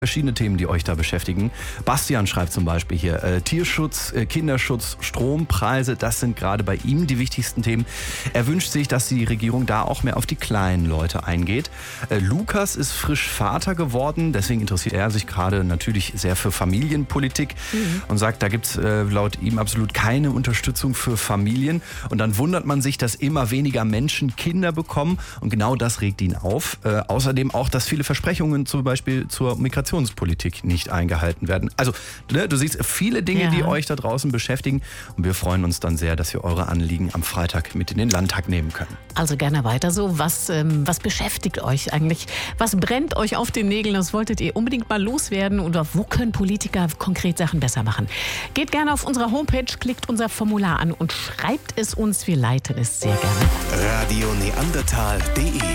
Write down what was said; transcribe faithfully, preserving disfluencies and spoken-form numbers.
Verschiedene Themen, die euch da beschäftigen. Bastian schreibt zum Beispiel hier, äh, Tierschutz, äh, Kinderschutz, Strompreise, das sind gerade bei ihm die wichtigsten Themen. Er wünscht sich, dass die Regierung da auch mehr auf die kleinen Leute eingeht. Äh, Lukas ist frisch Vater geworden, deswegen interessiert er sich gerade natürlich sehr für Familienpolitik mhm. und sagt, da gibt es äh, laut ihm absolut keine Unterstützung für Familien. Und dann wundert man sich, dass immer weniger Menschen Kinder bekommen und genau das regt ihn auf. Äh, außerdem auch, dass viele Versprechungen zum Beispiel zur Migration Politik nicht eingehalten werden. Also, ne, du siehst viele Dinge, ja. die euch da draußen beschäftigen und wir freuen uns dann sehr, dass wir eure Anliegen am Freitag mit in den Landtag nehmen können. Also gerne weiter so. Was, ähm, was beschäftigt euch eigentlich? Was brennt euch auf den Nägeln? Das wolltet ihr unbedingt mal loswerden? Oder wo können Politiker konkret Sachen besser machen? Geht gerne auf unsere Homepage, klickt unser Formular an und schreibt es uns. Wir leiten es sehr gerne. Radio Neandertal punkt de